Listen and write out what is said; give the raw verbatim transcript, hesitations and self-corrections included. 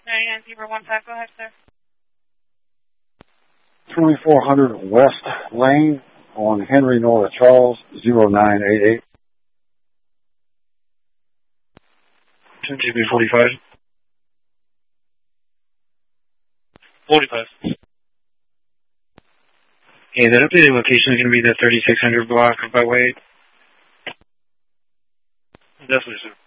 ninety-nine Zebra one five, go ahead, sir. twenty-four hundred West Lane on Henry North Charles, zero nine eight eight. ten G B forty-five. forty-five. Okay, that updated location is going to be the thirty-six hundred block of Byway. Definitely, sir.